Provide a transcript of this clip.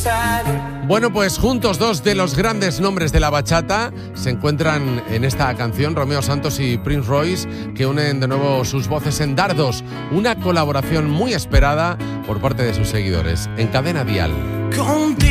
Bueno, pues juntos dos de los grandes nombres de la bachata se encuentran en esta canción, Romeo Santos y Prince Royce, que unen de nuevo sus voces en Dardos, una colaboración muy esperada por parte de sus seguidores en Cadena Dial.